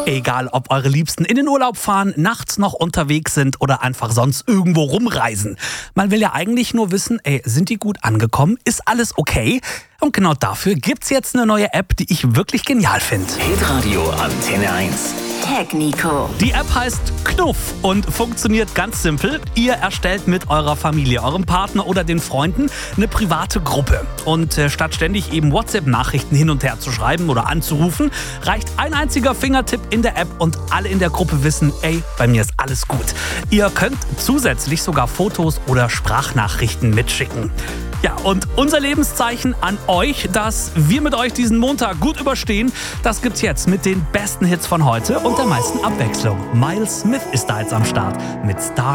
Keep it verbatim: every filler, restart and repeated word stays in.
Egal, ob eure Liebsten in den Urlaub fahren, nachts noch unterwegs sind oder einfach sonst irgendwo rumreisen. Man will ja eigentlich nur wissen, ey, sind die gut angekommen? Ist alles okay? Und genau dafür gibt's jetzt eine neue App, die ich wirklich genial finde. Hitradio Antenne eins. Tag Nico. Die App heißt Knuff und funktioniert ganz simpel. Ihr erstellt mit eurer Familie, eurem Partner oder den Freunden eine private Gruppe. Und äh, statt ständig eben WhatsApp-Nachrichten hin und her zu schreiben oder anzurufen, reicht ein einziger Fingertipp in der App und alle in der Gruppe wissen, ey, bei mir ist alles gut. Ihr könnt zusätzlich sogar Fotos oder Sprachnachrichten mitschicken. Ja, und unser Lebenszeichen an euch, dass wir mit euch diesen Montag gut überstehen, das gibt's jetzt mit den besten Hits von heute und der meisten Abwechslung. Miles Smith ist da jetzt am Start mit Star